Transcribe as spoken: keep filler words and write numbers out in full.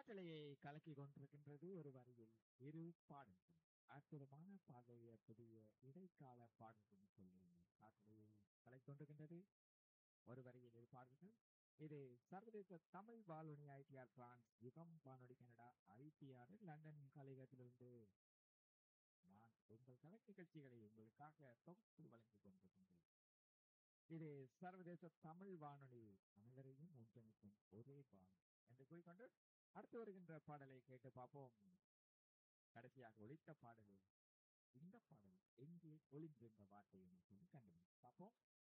காற்றலையை கலக்கி கொண்டிருக்கின்றது ஒரு வரியில் இரு பாடல்கள். அற்புதமான பாடலைய புதிய இடைக்கால பாடல்கள் சொல்லி காற்றலையை கலக்கி கொண்டிருக்கின்றது ஒரு வரியில் இரு பாடல்கள். இது சர்வதேச தமிழ் வானொலி ஐடிஆர் பிரான்ஸ் யுகம் வானொலி கனடா ஐடிஆர் லண்டன் கலையகத்திலிருந்து நான் உங்கள் கலை நிகழ்ச்சிகளை உங்களுக்காக தொகுத்து வழங்கிக் கொண்டிருக்கின்றேன். இது சர்வதேச தமிழ் வானொலி அனைவரையும் ஒன்றிணைக்கும் ஒரே வானொலி என்று கூறிக்கொண்டு அடுத்து வருகின்ற பாடலை கேட்டு பார்ப்போம். கடைசியாக ஒலித்த பாடலில் இந்த பாடல் எங்கே ஒளிந்திருந்த வார்த்தை என்று சொல்லி கண்டு பார்ப்போம்.